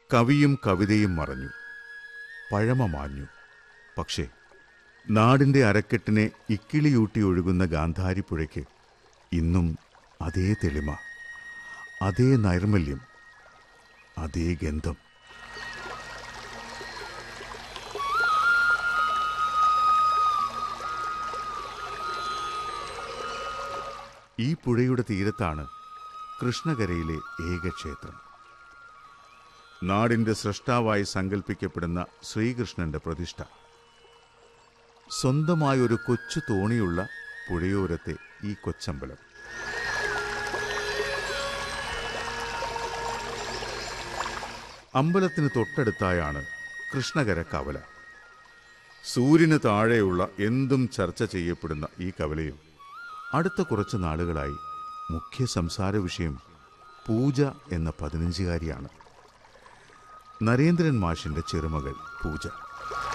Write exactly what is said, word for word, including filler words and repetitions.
കവിയും കവിതയും മറഞ്ഞു, പഴമ മാഞ്ഞു. പക്ഷേ നാടിൻ്റെ അരക്കെട്ടിനെ ഇക്കിളിയൂട്ടി ഒഴുകുന്ന ഗാന്ധാരിപ്പുഴയ്ക്ക് ഇന്നും അതേ തെളിമ, അതേ നൈർമല്യം, അതേ ഗന്ധം. ഈ പുഴയുടെ തീരത്താണ് കൃഷ്ണകരയിലെ ഏക ക്ഷേത്രം. നാടിൻ്റെ സൃഷ്ടാവായി സങ്കല്പിക്കപ്പെടുന്ന ശ്രീകൃഷ്ണന്റെ പ്രതിഷ്ഠ. സ്വന്തമായൊരു കൊച്ചു തോണിയുള്ള പുഴയോരത്തെ ഈ കൊച്ചമ്പലം. അമ്പലത്തിന് തൊട്ടടുത്തായാണ് കൃഷ്ണകര കവല. സൂര്യന് താഴെയുള്ള എന്തും ചർച്ച ചെയ്യപ്പെടുന്ന ഈ കവലയിൽ അടുത്ത കുറച്ച് നാളുകളായി മുഖ്യ സംസാര വിഷയം പൂജ എന്ന പതിനഞ്ചുകാരിയാണ്. നരേന്ദ്രൻ മാഷിന്റെ ചെറുമകൾ പൂജ.